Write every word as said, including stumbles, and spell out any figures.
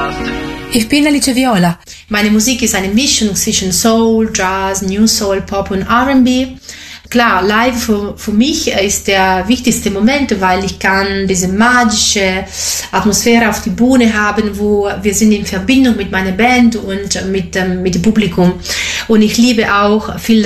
Ich bin Alice Viola. Meine Musik ist eine Mischung zwischen Soul, Jazz, New Soul, Pop und R and B. Klar, live für, für mich ist der wichtigste Moment, weil ich kann diese magische Atmosphäre auf die Bühne haben, wo wir sind in Verbindung mit meiner Band und mit, ähm, mit dem Publikum. Und ich liebe auch viel